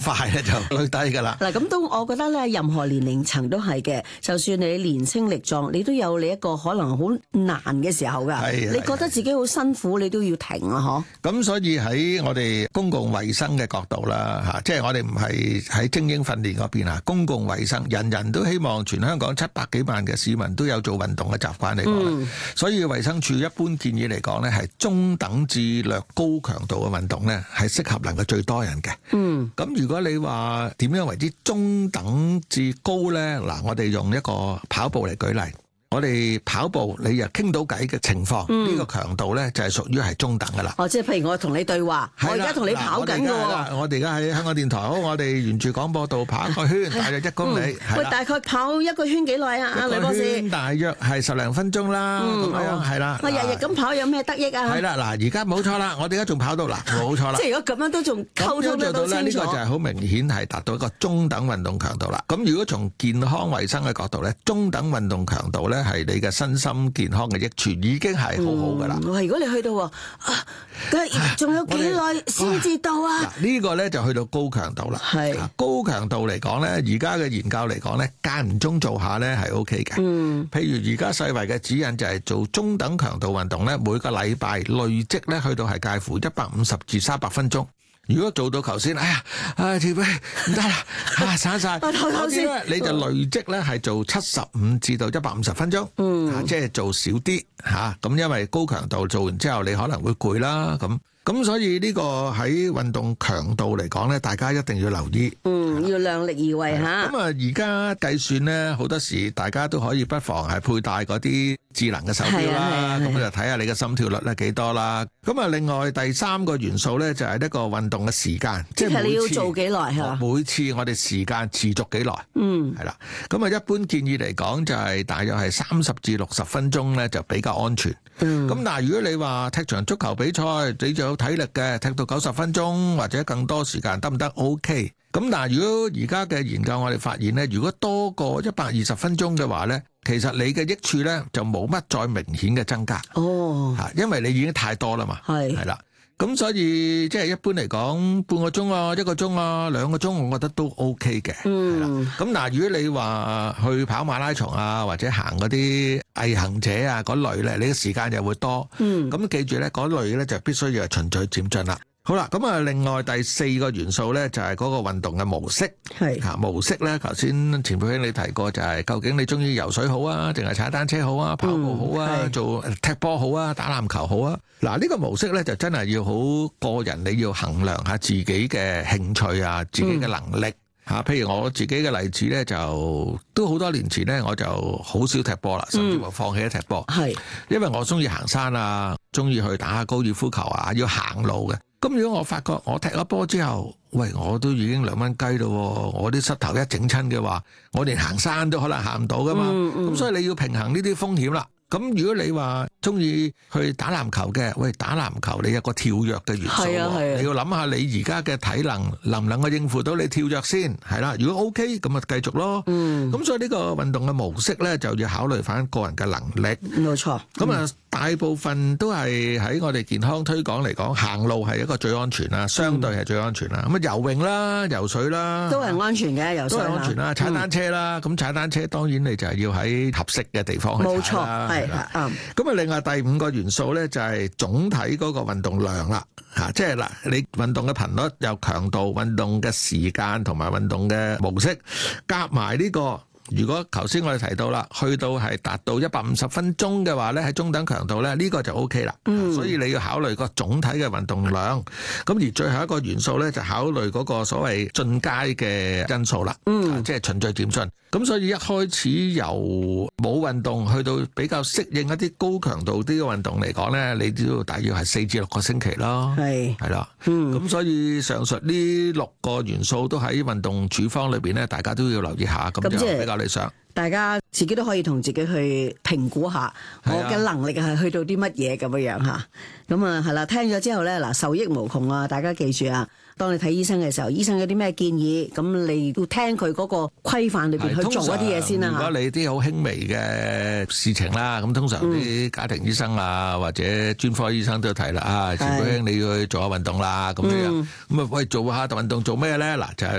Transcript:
快咧就累低㗎啦。 嗱，咁都我覺得咧，任何年齡層都係嘅。就算你年青力壯，你都有你一個可能好難嘅時候㗎。你覺得自己好辛苦，你都要停啊！嗬。 咁所以喺我哋公共衛生嘅角度啦，嚇，即係我哋唔係喺精英訓練嗰邊啊，公共衛生，人人都希望全香港700幾萬嘅市民都有做運動嘅習慣嚟講，所以衛生署一般建議嚟講呢，係中等至略高強度嘅運動呢，係適合能夠最多人嘅。咁如果你話點樣為之中等至高呢？嗱，我哋用一個跑步嚟舉例。我哋跑步，你又傾到偈嘅情況，呢個強度咧就係屬於係中等噶啦。 即係譬如我同你對話，我而家同你跑緊㗎喎。 我哋而家喺香港電台，好，我哋沿住廣播道跑一個圈，大約1公里。 喂，大概跑一個圈幾耐啊？李博士？ 一個圈大約係10零分鐘啦，咁樣係啦。 我日日咁跑有咩得益啊？ 係啦，嗱，而家冇錯啦，我哋而家仲跑到啦，冇錯啦。 即係如果咁樣都仲溝通得到清楚， 呢個就係好明顯係達到一個中等運動強度啦。咁如果從健康衞生嘅角度咧，中等運動強度咧係你嘅身心健康嘅益處已經係好好噶啦。 如果你去到仲有幾耐先至到啊？ 嗱，呢個咧就去到高強度啦。係高強度嚟講咧，而家嘅研究嚟講咧，間唔中做下咧係 OK 嘅。譬如而家世衛嘅指引就係做中等強度運動咧，每個禮拜累積咧去到係介乎150至300分鐘。如果做到頭先，條背唔得啦，散晒，嗰啲咧你就累積咧係做75至到150分鐘，即係做少啲嚇。咁因為高強度做完之後，你可能會攰啦。咁所以呢個喺運動強度嚟講咧，大家一定要留意。 要量力而為嚇。 咁而家計算咧，好多時大家都可以不妨係佩戴嗰啲智能嘅手錶啦，咁就睇下你嘅心跳率咧幾多啦。咁另外第3個元素咧就係一個運動嘅時間， 即係你要做幾耐係嘛？ 每次我哋時間持續幾耐？係啦。咁一般建議嚟講就係大約係30至60分鐘咧就比較安全。咁但係如果你話踢場足球比賽，你就有體力嘅，踢到90分鐘或者更多時間得唔得 ？OK。咁但係如果而家嘅研究我哋發現咧，如果多過120分鐘嘅話咧，其實你嘅益處咧就冇乜再明顯嘅增加。因為你已經太多啦嘛。係啦。咁所以即係一般嚟講，半個鐘啊、1個鐘啊、2個鐘，我覺得都 OK 嘅。係啦。咁嗱，如果你話去跑馬拉松啊，或者行嗰啲毅行者啊嗰類咧，你嘅時間就會多。咁記住咧，嗰類咧就必須要循序漸進啦。好啦，咁另外第4個元素咧就係嗰個運動嘅模式。模式咧，頭先前輩兄你提過就係究竟你中意游水好啊，定係踩單車好啊，跑步好啊，做踢波好啊，打籃球好啊？嗱，呢個模式咧就真係要好個人，你要衡量下自己嘅興趣啊，自己嘅能力。譬如我自己嘅例子咧，就都好多年前咧，我就好少踢波啦，甚至乎放棄咗踢波。因為我中意行山啊，中意去打下高爾夫球啊，要行路嘅。咁如果我發覺我踢咗波之後，喂，我都已經2蚊雞咯，我啲膝頭一整親嘅話，我連行山都可能行唔到噶嘛。咁所以你要平衡呢啲風險啦。咁如果你話中意去打籃球嘅，喂，打籃球你有個跳躍嘅元素，你要諗下你而家嘅體能能唔能夠應付到你跳躍先，係啦。如果 OK，咁咪繼續咯。咁所以呢個運動嘅模式咧，就要考慮翻個人嘅能力。 冇錯。 咁大部分都係喺我哋健康推廣嚟講，行路係一個最安全啦，相對係最安全啦。咁游泳啦、游水啦， 都係安全嘅，游水都係安全啦。踩單車啦，咁踩單車當然你就係要喺合適嘅地方去踩啦。冇錯。咁另外第5個元素咧就係總體嗰個運動量啦，即係嗱，你運動嘅頻率、有強度、運動嘅時間同埋運動嘅模式夾埋呢個。如果頭先我哋提到啦，去到係達到150分鐘嘅話咧，喺中等強度咧，呢個就 OK 啦。所以你要考慮個總體嘅運動量。咁而最後一個元素咧，就考慮嗰個所謂進階嘅因素啦。即係循序漸進。咁所以一開始由冇運動去到比較適應一啲高強度啲嘅運動嚟講咧，你都要大約係4至6個星期咯。係啦。咁所以上述呢6個元素都喺運動處方裏邊咧，大家都要留意下，咁就比較理想。 大家自己都可以同自己去評估下，我嘅能力係去到啲乜嘢咁樣嚇。咁係啦，聽咗之後咧，嗱，受益無窮啊！大家記住啊，當你睇醫生嘅時候，醫生有啲咩建議，咁你要聽佢嗰個規範裏邊去做一啲嘢先啦。 如果你啲好輕微嘅事情啦，咁通常啲家庭醫生啊或者專科醫生都提啦，前輩兄你要去做下運動啦，咁樣。咁喂，做下運動做咩咧？嗱，就係